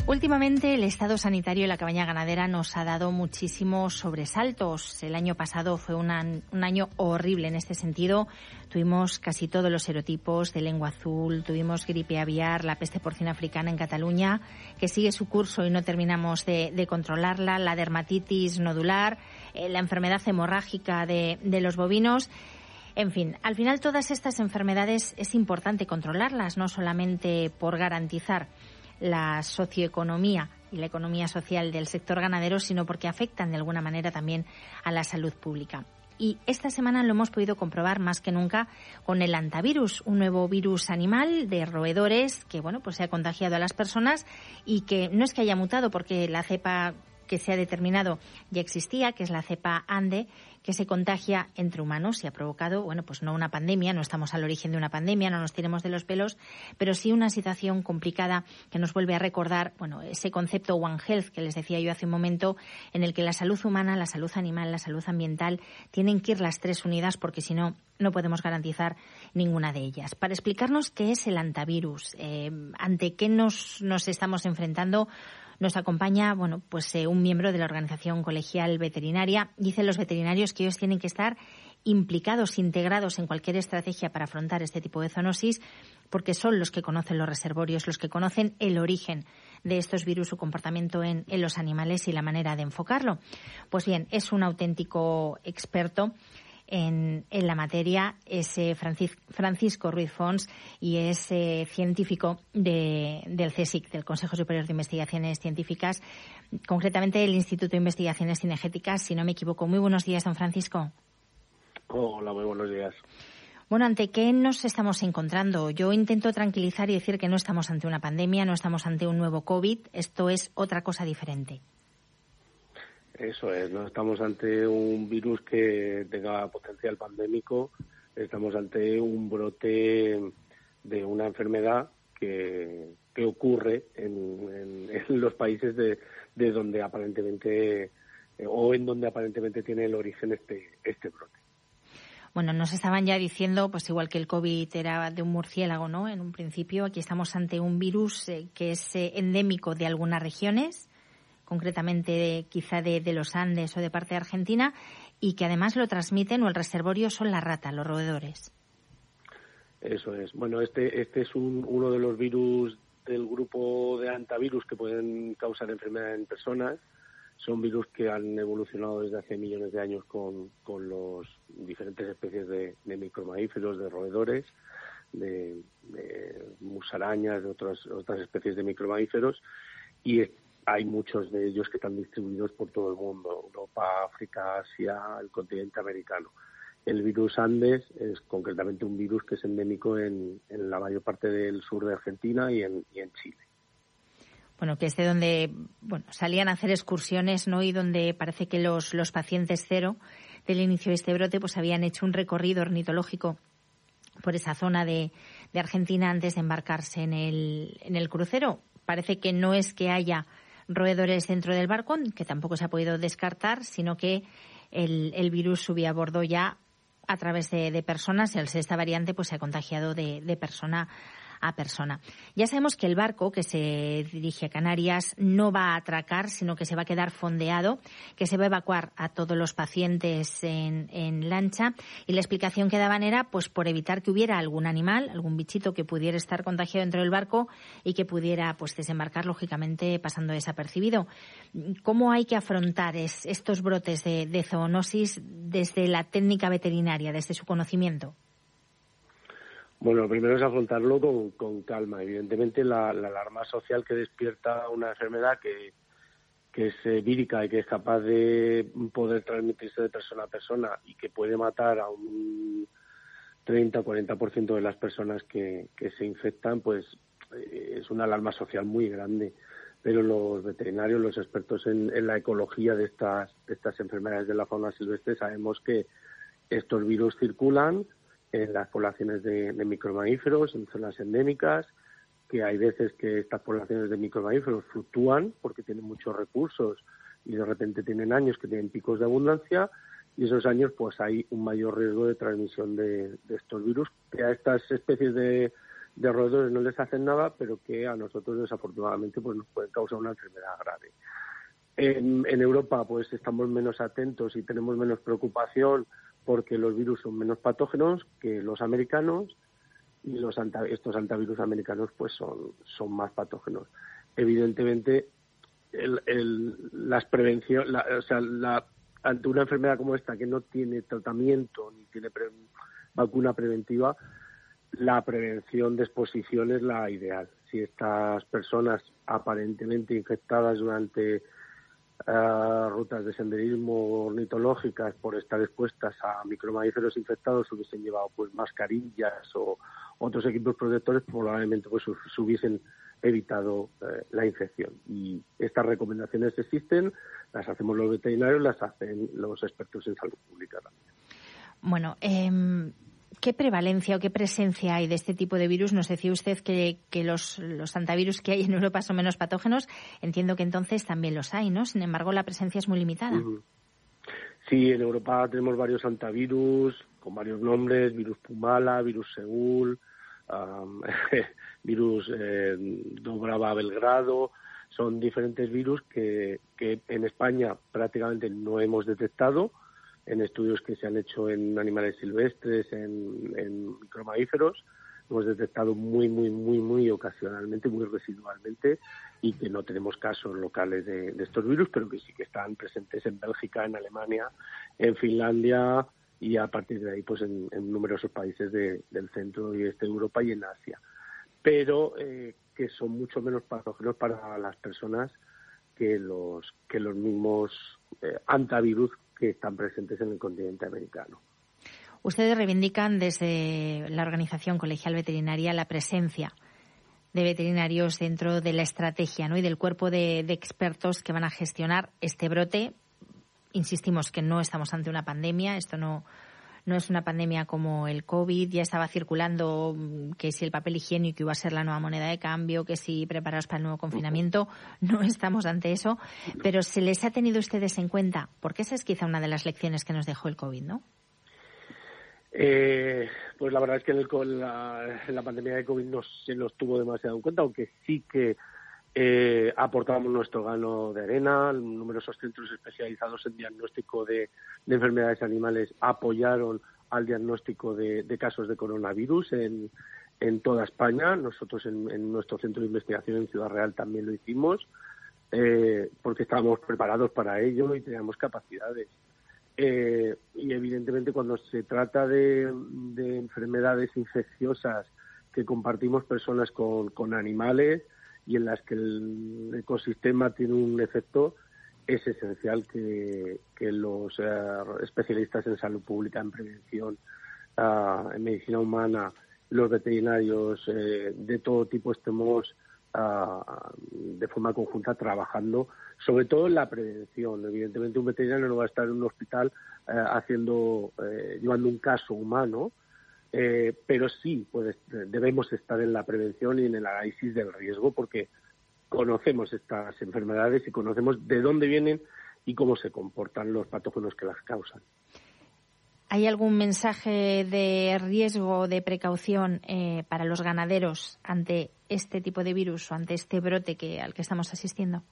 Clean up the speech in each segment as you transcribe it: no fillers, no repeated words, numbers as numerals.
Últimamente el estado sanitario de la cabaña ganadera nos ha dado muchísimos sobresaltos. El año pasado fue un año horrible en este sentido. Tuvimos casi todos los serotipos de lengua azul, tuvimos gripe aviar, la peste porcina africana en Cataluña, que sigue su curso y no terminamos de controlarla, la dermatitis nodular, la enfermedad hemorrágica de los bovinos. En fin, al final todas estas enfermedades es importante controlarlas, no solamente por garantizar la socioeconomía y la economía social del sector ganadero, sino porque afectan de alguna manera también a la salud pública. Y esta semana lo hemos podido comprobar más que nunca con el hantavirus, un nuevo virus animal de roedores que, pues se ha contagiado a las personas y que no es que haya mutado, porque la cepa que se ha determinado ya existía, que es la cepa Ande, que se contagia entre humanos y ha provocado, pues no una pandemia, no estamos al origen de una pandemia, no nos tiremos de los pelos, pero sí una situación complicada que nos vuelve a recordar, ese concepto One Health que les decía yo hace un momento, en el que la salud humana, la salud animal, la salud ambiental tienen que ir las tres unidas, porque si no, no podemos garantizar ninguna de ellas. Para explicarnos qué es el hantavirus, ante qué nos estamos enfrentando, nos acompaña, un miembro de la organización colegial veterinaria. Dicen los veterinarios que ellos tienen que estar implicados, integrados en cualquier estrategia para afrontar este tipo de zoonosis, porque son los que conocen los reservorios, los que conocen el origen de estos virus, su comportamiento en los animales y la manera de enfocarlo. Pues bien, es un auténtico experto en la materia, es Francisco Ruiz Fons y es científico del CSIC, del Consejo Superior de Investigaciones Científicas, concretamente del Instituto de Investigaciones Cinegéticas, si no me equivoco. Muy buenos días, don Francisco. Hola, muy buenos días. ¿Ante qué nos estamos encontrando? Yo intento tranquilizar y decir que no estamos ante una pandemia, no estamos ante un nuevo COVID, esto es otra cosa diferente. Eso es, no estamos ante un virus que tenga potencial pandémico, estamos ante un brote de una enfermedad que ocurre en los países de donde aparentemente en donde aparentemente tiene el origen este brote. Nos estaban ya diciendo, igual que el COVID era de un murciélago, ¿no? En un principio, aquí estamos ante un virus que es endémico de algunas regiones, concretamente quizá de los Andes o de parte de Argentina, y que además lo transmiten, o el reservorio son las ratas, los roedores. Eso es. Este es uno de los virus del grupo de hantavirus que pueden causar enfermedad en personas. Son virus que han evolucionado desde hace millones de años con los diferentes especies de micromamíferos, de roedores, de musarañas, de otras especies de micromamíferos, y hay muchos de ellos que están distribuidos por todo el mundo, Europa, África, Asia, el continente americano. El virus Andes es concretamente un virus que es endémico en la mayor parte del sur de Argentina y en Chile. Que es de donde salían a hacer excursiones, ¿no? Y donde parece que los pacientes cero del inicio de este brote habían hecho un recorrido ornitológico por esa zona de Argentina antes de embarcarse en el crucero. Parece que no es que haya roedores dentro del barco, que tampoco se ha podido descartar, sino que el virus subía a bordo ya a través de personas, y al ser esta variante se ha contagiado de persona a persona. Ya sabemos que el barco que se dirige a Canarias no va a atracar, sino que se va a quedar fondeado, que se va a evacuar a todos los pacientes en lancha, y la explicación que daban era por evitar que hubiera algún animal, algún bichito que pudiera estar contagiado dentro del barco y que pudiera desembarcar, lógicamente pasando desapercibido. ¿Cómo hay que afrontar estos brotes de zoonosis desde la técnica veterinaria, desde su conocimiento? Lo primero es afrontarlo con calma. Evidentemente, la alarma social que despierta una enfermedad que es vírica y que es capaz de poder transmitirse de persona a persona y que puede matar a un 30 o 40% de las personas que se infectan, es una alarma social muy grande. Pero los veterinarios, los expertos en la ecología de estas enfermedades de la fauna silvestre, sabemos que estos virus circulan en las poblaciones de micromamíferos, en zonas endémicas, que hay veces que estas poblaciones de micromamíferos fluctúan porque tienen muchos recursos y de repente tienen años que tienen picos de abundancia, y esos años hay un mayor riesgo de transmisión de estos virus, que a estas especies de de roedores no les hacen nada, pero que a nosotros desafortunadamente pues nos pueden causar una enfermedad grave. En Europa pues estamos menos atentos y tenemos menos preocupación porque los virus son menos patógenos que los americanos y estos antivirus americanos pues son más patógenos. Evidentemente ante una enfermedad como esta que no tiene tratamiento ni tiene vacuna preventiva, la prevención de exposición es la ideal. Si estas personas aparentemente infectadas durante rutas de senderismo ornitológicas por estar expuestas a micromamíferos infectados hubiesen llevado pues mascarillas o otros equipos protectores, probablemente pues se hubiesen evitado la infección. Y estas recomendaciones existen, las hacemos los veterinarios, las hacen los expertos en salud pública también. Bueno, ¿qué prevalencia o qué presencia hay de este tipo de virus? Nos decía usted que los antivirus que hay en Europa son menos patógenos. Entiendo que entonces también los hay, ¿no? Sin embargo, la presencia es muy limitada. Uh-huh. Sí, en Europa tenemos varios antivirus con varios nombres: virus Pumala, virus Seúl, virus Dobrava Belgrado. Son diferentes virus que en España prácticamente no hemos detectado en estudios que se han hecho en animales silvestres, en micromamíferos. Hemos detectado muy ocasionalmente, muy residualmente, y que no tenemos casos locales de estos virus, pero que sí que están presentes en Bélgica, en Alemania, en Finlandia y a partir de ahí pues en numerosos países del centro y este de Europa y en Asia. Pero que son mucho menos patógenos para las personas que los mismos antivirus que están presentes en el continente americano. Ustedes reivindican desde la Organización Colegial Veterinaria la presencia de veterinarios dentro de la estrategia, ¿no? Y del cuerpo de expertos que van a gestionar este brote. Insistimos que no estamos ante una pandemia, esto no es una pandemia como el COVID. Ya estaba circulando que si el papel higiénico iba a ser la nueva moneda de cambio, que si preparados para el nuevo confinamiento. No estamos ante eso, pero ¿se les ha tenido ustedes en cuenta? Porque esa es quizá una de las lecciones que nos dejó el COVID, ¿no? Pues la verdad es que en la pandemia de COVID no se nos tuvo demasiado en cuenta, aunque sí que aportábamos nuestro grano de arena. Numerosos centros especializados en diagnóstico de enfermedades animales apoyaron al diagnóstico de casos de coronavirus en toda España. Nosotros en nuestro centro de investigación en Ciudad Real también lo hicimos, porque estábamos preparados para ello y teníamos capacidades. Y evidentemente cuando se trata de enfermedades infecciosas que compartimos personas con animales y en las que el ecosistema tiene un efecto, es esencial que los especialistas en salud pública, en prevención, en medicina humana, los veterinarios de todo tipo estemos de forma conjunta trabajando, sobre todo en la prevención. Evidentemente un veterinario no va a estar en un hospital llevando un caso humano, pero sí debemos estar en la prevención y en el análisis del riesgo, porque conocemos estas enfermedades y conocemos de dónde vienen y cómo se comportan los patógenos que las causan. ¿Hay algún mensaje de riesgo, de precaución para los ganaderos ante este tipo de virus o ante este brote al que estamos asistiendo?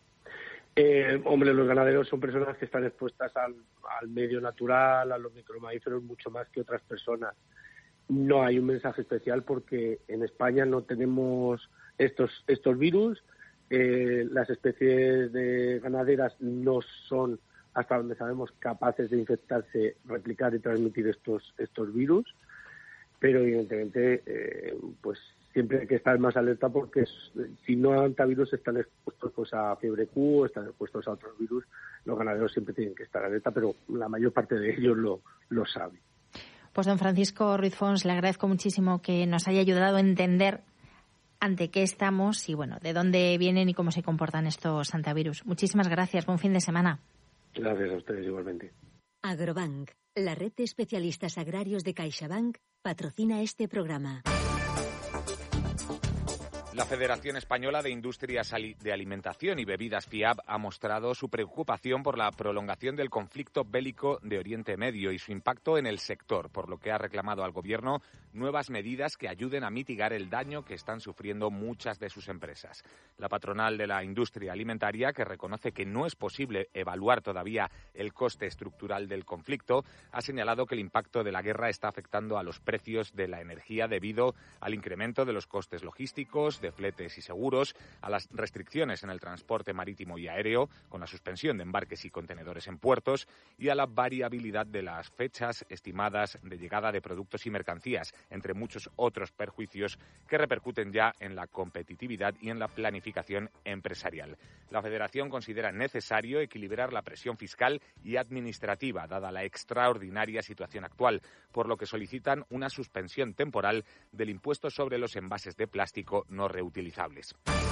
Hombre, los ganaderos son personas que están expuestas al medio natural, a los micromamíferos, mucho más que otras personas. No hay un mensaje especial porque en España no tenemos estos virus. Las especies de ganaderas no son, hasta donde sabemos, capaces de infectarse, replicar y transmitir estos virus, pero evidentemente pues siempre hay que estar más alerta porque si no antivirus están expuestos pues a fiebre Q, están expuestos a otros virus. Los ganaderos siempre tienen que estar alerta, pero la mayor parte de ellos lo saben. Pues don Francisco Ruiz Fons, le agradezco muchísimo que nos haya ayudado a entender ante qué estamos y bueno, de dónde vienen y cómo se comportan estos antivirus. Muchísimas gracias, buen fin de semana. Gracias a ustedes igualmente. Agrobank, la red de especialistas agrarios de CaixaBank, patrocina este programa. La Federación Española de Industrias de Alimentación y Bebidas, FIAB, ha mostrado su preocupación por la prolongación del conflicto bélico de Oriente Medio y su impacto en el sector, por lo que ha reclamado al Gobierno nuevas medidas que ayuden a mitigar el daño que están sufriendo muchas de sus empresas. La patronal de la industria alimentaria, que reconoce que no es posible evaluar todavía el coste estructural del conflicto, ha señalado que el impacto de la guerra está afectando a los precios de la energía debido al incremento de los costes logísticos, de fletes y seguros, a las restricciones en el transporte marítimo y aéreo, con la suspensión de embarques y contenedores en puertos, y a la variabilidad de las fechas estimadas de llegada de productos y mercancías, entre muchos otros perjuicios que repercuten ya en la competitividad y en la planificación empresarial. La Federación considera necesario equilibrar la presión fiscal y administrativa, dada la extraordinaria situación actual, por lo que solicitan una suspensión temporal del impuesto sobre los envases de plástico no reutilizables.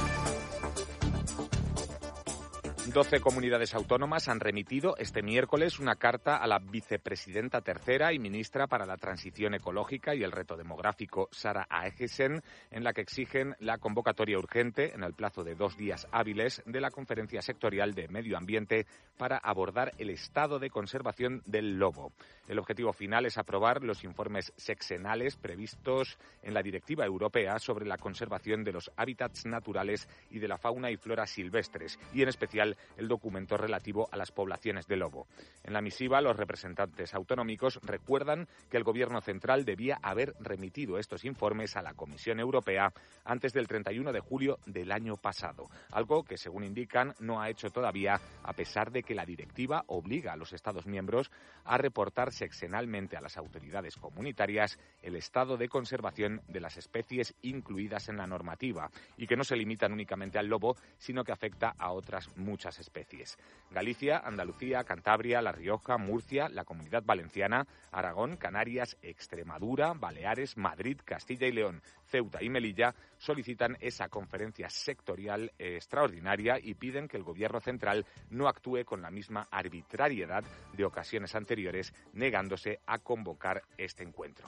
12 comunidades autónomas han remitido este miércoles una carta a la vicepresidenta tercera y ministra para la Transición Ecológica y el Reto Demográfico, Sara Aegesen, en la que exigen la convocatoria urgente, en el plazo de 2 días hábiles, de la Conferencia Sectorial de Medio Ambiente para abordar el estado de conservación del lobo. El objetivo final es aprobar los informes sexenales previstos en la Directiva Europea sobre la conservación de los hábitats naturales y de la fauna y flora silvestres, y en especial el documento relativo a las poblaciones de lobo. En la misiva, los representantes autonómicos recuerdan que el Gobierno central debía haber remitido estos informes a la Comisión Europea antes del 31 de julio del año pasado, algo que, según indican, no ha hecho todavía, a pesar de que la directiva obliga a los Estados miembros a reportar sexenalmente a las autoridades comunitarias el estado de conservación de las especies incluidas en la normativa, y que no se limitan únicamente al lobo, sino que afecta a otras muchas especies. Galicia, Andalucía, Cantabria, La Rioja, Murcia, la Comunidad Valenciana, Aragón, Canarias, Extremadura, Baleares, Madrid, Castilla y León, Ceuta y Melilla solicitan esa conferencia sectorial extraordinaria y piden que el Gobierno central no actúe con la misma arbitrariedad de ocasiones anteriores, negándose a convocar este encuentro.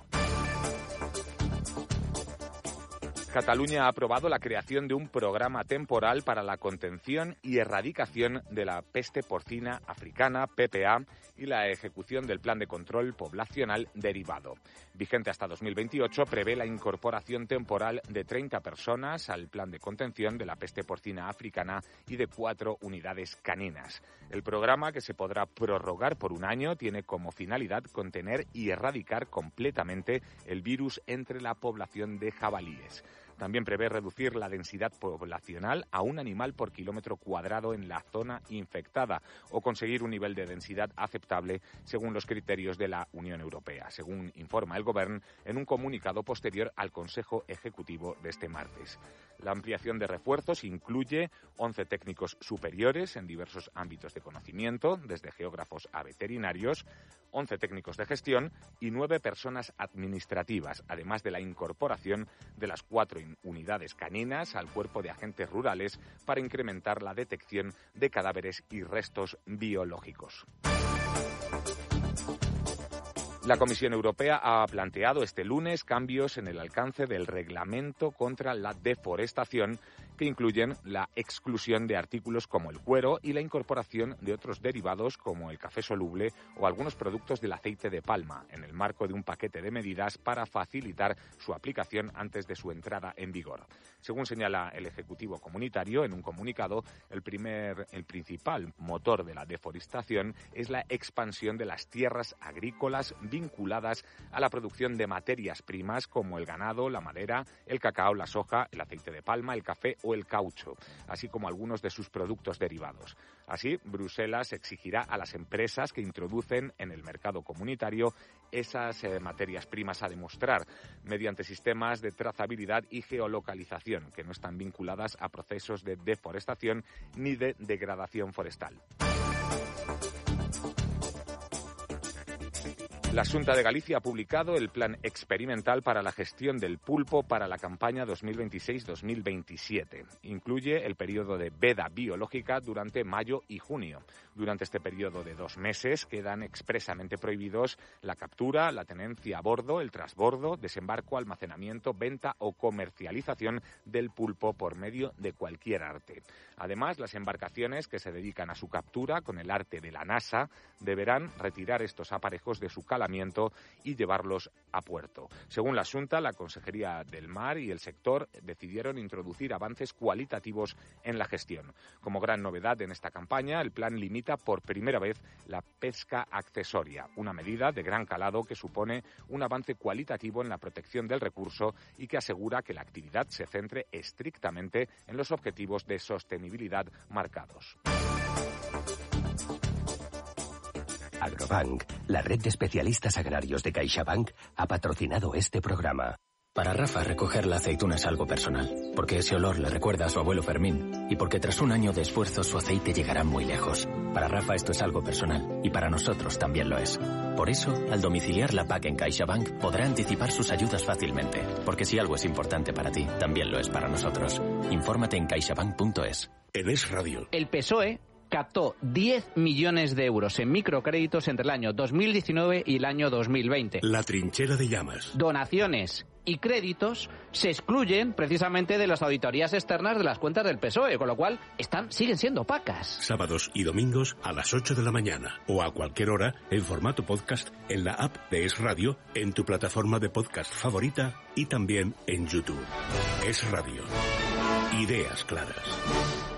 Cataluña ha aprobado la creación de un programa temporal para la contención y erradicación de la peste porcina africana, PPA, y la ejecución del Plan de Control Poblacional derivado. Vigente hasta 2028, prevé la incorporación temporal de 30 personas al Plan de Contención de la peste porcina africana y de 4 unidades caninas. El programa, que se podrá prorrogar por 1 año, tiene como finalidad contener y erradicar completamente el virus entre la población de jabalíes. También prevé reducir la densidad poblacional a 1 animal por kilómetro cuadrado en la zona infectada o conseguir un nivel de densidad aceptable según los criterios de la Unión Europea, según informa el Gobierno en un comunicado posterior al Consejo Ejecutivo de este martes. La ampliación de refuerzos incluye 11 técnicos superiores en diversos ámbitos de conocimiento, desde geógrafos a veterinarios, 11 técnicos de gestión y 9 personas administrativas, además de la incorporación de las 4 unidades caninas al cuerpo de agentes rurales para incrementar la detección de cadáveres y restos biológicos. La Comisión Europea ha planteado este lunes cambios en el alcance del reglamento contra la deforestación, que incluyen la exclusión de artículos como el cuero y la incorporación de otros derivados como el café soluble o algunos productos del aceite de palma, en el marco de un paquete de medidas para facilitar su aplicación antes de su entrada en vigor. Según señala el Ejecutivo Comunitario en un comunicado, el principal motor de la deforestación es la expansión de las tierras agrícolas vinculadas a la producción de materias primas como el ganado, la madera, el cacao, la soja, el aceite de palma, el café o el caucho, así como algunos de sus productos derivados. Así, Bruselas exigirá a las empresas que introducen en el mercado comunitario esas materias primas a demostrar mediante sistemas de trazabilidad y geolocalización que no están vinculadas a procesos de deforestación ni de degradación forestal. La Xunta de Galicia ha publicado el plan experimental para la gestión del pulpo para la campaña 2026-2027. Incluye el periodo de veda biológica durante mayo y junio. Durante este periodo de 2 meses quedan expresamente prohibidos la captura, la tenencia a bordo, el transbordo, desembarco, almacenamiento, venta o comercialización del pulpo por medio de cualquier arte. Además, las embarcaciones que se dedican a su captura con el arte de la NASA deberán retirar estos aparejos de su calamiento y llevarlos a puerto. Según la Xunta, la Consejería del Mar y el sector decidieron introducir avances cualitativos en la gestión. Como gran novedad en esta campaña, el plan limita por primera vez la pesca accesoria, una medida de gran calado que supone un avance cualitativo en la protección del recurso y que asegura que la actividad se centre estrictamente en los objetivos de sostenibilidad marcados. Agrobank, la red de especialistas agrarios de CaixaBank, ha patrocinado este programa. Para Rafa, recoger la aceituna es algo personal, porque ese olor le recuerda a su abuelo Fermín, y porque tras un año de esfuerzo su aceite llegará muy lejos. Para Rafa esto es algo personal, y para nosotros también lo es. Por eso, al domiciliar la PAC en CaixaBank, podrá anticipar sus ayudas fácilmente, porque si algo es importante para ti, también lo es para nosotros. Infórmate en caixabank.es. En Es Radio. El PSOE captó 10 millones de euros en microcréditos entre el año 2019 y el año 2020. La trinchera de llamas. Donaciones y créditos se excluyen precisamente de las auditorías externas de las cuentas del PSOE, con lo cual siguen siendo opacas. Sábados y domingos a las 8 de la mañana o a cualquier hora en formato podcast en la app de Es Radio, en tu plataforma de podcast favorita y también en YouTube. Es Radio. Ideas claras.